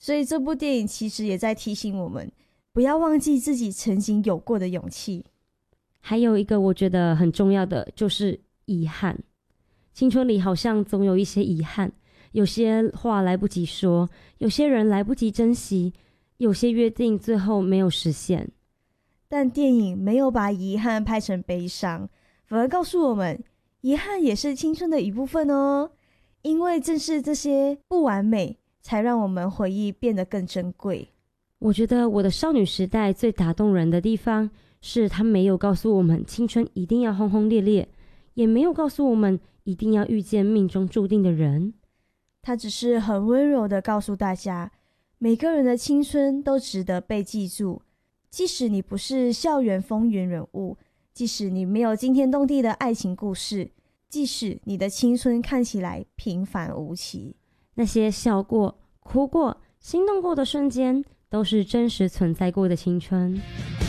所以这部电影其实也在提醒我们，不要忘记自己曾经有过的勇气。 还有一个我觉得很重要的就是遗憾，青春里好像总有一些遗憾，有些话来不及说，有些人来不及珍惜，有些约定最后没有实现。 但电影没有把遗憾拍成悲伤，反而告诉我们，遗憾也是青春的一部分哦。因为正是这些不完美，才让我们回忆变得更珍贵。 我觉得我的少女时代最打动人的地方，是它没有告诉我们青春一定要轰轰烈烈，也没有告诉我们一定要遇见命中注定的人。 它只是很温柔地告诉大家，每个人的青春都值得被记住，即使你不是校园风云人物，即使你没有惊天动地的爱情故事，即使你的青春看起来平凡无奇， 那些笑过、哭过、心动过的瞬间，都是真实存在过的青春。